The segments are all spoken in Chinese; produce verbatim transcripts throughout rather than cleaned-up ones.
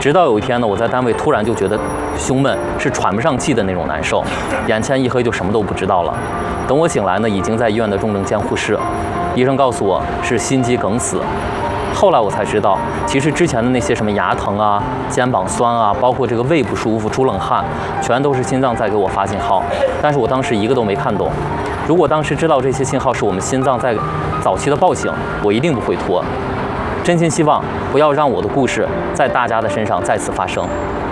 直到有一天呢，我在单位突然就觉得胸闷，是喘不上气的那种难受，眼前一黑就什么都不知道了。等我醒来呢，已经在医院的重症监护室，医生告诉我是心肌梗死。后来我才知道，其实之前的那些什么牙疼啊、肩膀酸啊，包括这个胃不舒服、出冷汗，全都是心脏在给我发信号。但是我当时一个都没看懂。如果当时知道这些信号是我们心脏在早期的报警，我一定不会拖。真心希望不要让我的故事在大家的身上再次发生。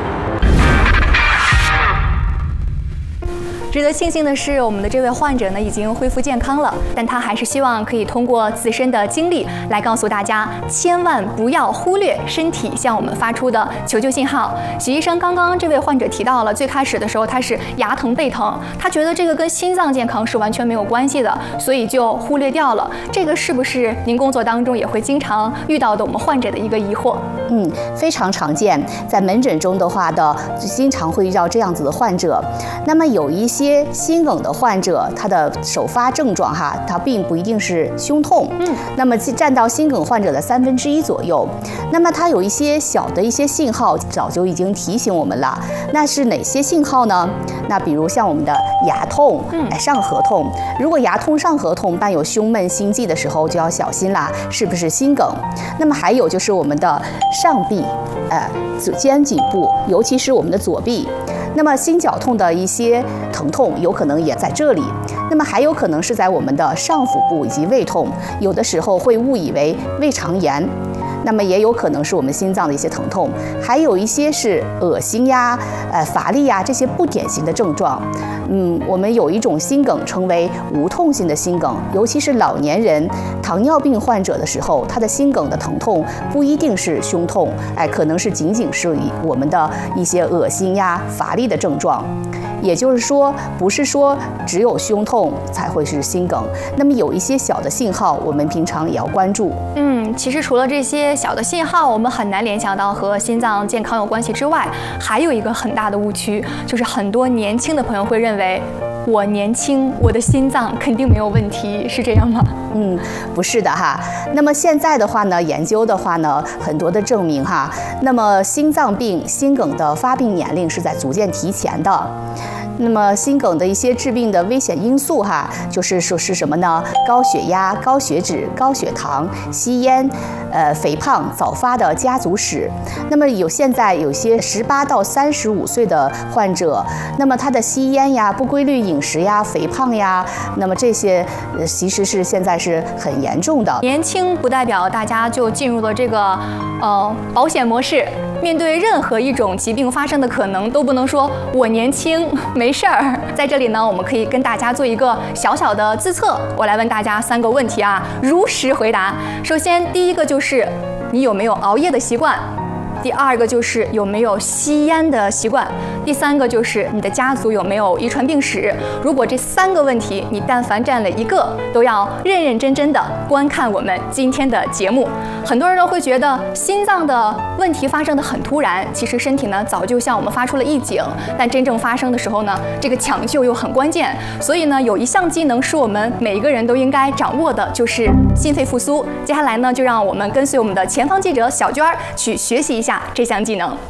值得庆幸的是，我们的这位患者呢已经恢复健康了，但他还是希望可以通过自身的经历来告诉大家，千万不要忽略身体向我们发出的求救信号。许医生，刚刚这位患者提到了，最开始的时候他是牙疼背疼，他觉得这个跟心脏健康是完全没有关系的，所以就忽略掉了。这个是不是您工作当中也会经常遇到的我们患者的一个疑惑？ 嗯，非常常见，在门诊中的话的，经常会遇到这样子的患者。那么有一些些心梗的患者，他的首发症状哈，他并不一定是胸痛，嗯，那么占到心梗患者的三分之一左右。那么它有一些小的一些信号，早就已经提醒我们了。那是哪些信号呢？那比如像我们的牙痛、嗯、上颌痛，如果牙痛、上颌痛伴有胸闷、心悸的时候，就要小心啦，是不是心梗？那么还有就是我们的上臂、呃肩颈部，尤其是我们的左臂。那么心绞痛的一些疼痛有可能也在这里，那么还有可能是在我们的上腹部以及胃痛，有的时候会误以为胃肠炎，那么也有可能是我们心脏的一些疼痛，还有一些是恶心呀、呃乏力呀这些不典型的症状。嗯，我们有一种心梗称为无痛性的心梗，尤其是老年人、糖尿病患者的时候，他的心梗的疼痛不一定是胸痛，哎，可能是仅仅是我们的一些恶心呀、乏力的症状。也就是说，不是说只有胸痛才会是心梗，那么有一些小的信号，我们平常也要关注。 嗯，其实除了这些小的信号，我们很难联想到和心脏健康有关系之外，还有一个很大的误区，就是很多年轻的朋友会认为，我年轻，我的心脏肯定没有问题，是这样吗？ 嗯，不是的哈。那么现在的话呢，研究的话呢，很多的证明哈，那么心脏病、心梗的发病年龄是在逐渐提前的。那么心梗的一些致病的危险因素哈，就是说是什么呢？高血压、高血脂、高血糖、吸烟、呃肥胖、早发的家族史。那么有现在有些十八到三十五岁的患者，那么他的吸烟呀、不规律饮食呀、肥胖呀，那么这些呃其实是现在是很严重的。 年轻不代表大家就进入了这个呃保险模式。面对任何一种疾病发生的可能，都不能说我年轻没事儿。在这里呢，我们可以跟大家做一个小小的自测。我来问大家三个问题啊，如实回答。首先，第一个就是你有没有熬夜的习惯？第二个就是有没有吸烟的习惯，第三个就是你的家族有没有遗传病史。如果这三个问题你但凡占了一个，都要认认真真的观看我们今天的节目。很多人都会觉得心脏的问题发生的很突然，其实身体呢早就向我们发出了预警，但真正发生的时候呢，这个抢救又很关键。所以呢，有一项技能是我们每一个人都应该掌握的，就是心肺复苏。接下来呢，就让我们跟随我们的前方记者小娟儿去学习一下这项技能。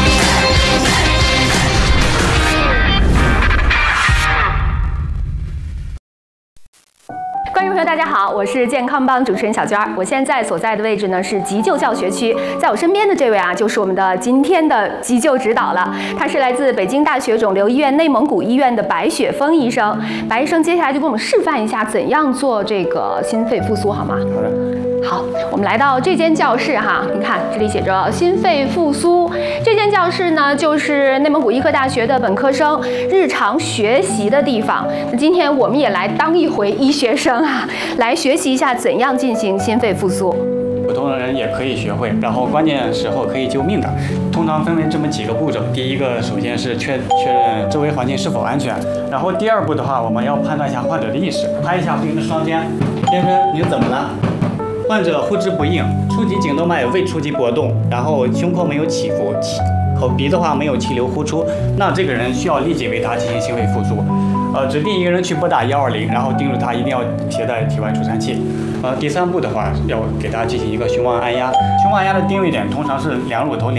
观众朋友，大家好，我是健康帮主持人小娟儿。我现在所在的位置呢是急救教学区，在我身边的这位啊，就是我们的今天的急救指导了。他是来自北京大学肿瘤医院内蒙古医院的白雪峰医生。白医生接下来就给我们示范一下怎样做这个心肺复苏，好吗？ 好的。 好，我们来到这间教室哈，你看这里写着心肺复苏。这间教室呢，就是内蒙古医科大学的本科生日常学习的地方。那今天我们也来当一回医学生啊，来学习一下怎样进行心肺复苏。 普通人也可以学会，然后关键时候可以救命的。通常分为这么几个步骤，第一个首先是确确认周围环境是否安全，然后第二步的话，我们要判断一下患者的意识，拍一下病人的双肩，先生您怎么了？患者呼之不应，触及颈动脉未触及搏动，然后胸廓没有起伏，口鼻的话没有气流呼出，那这个人需要立即为他进行心肺复苏。呃，指定一个人去拨打一二零，然后叮嘱他一定要携带体外除颤器。呃，第三步的话，要给他进行一个胸腕按压。胸腕按压的定位点通常是两乳头连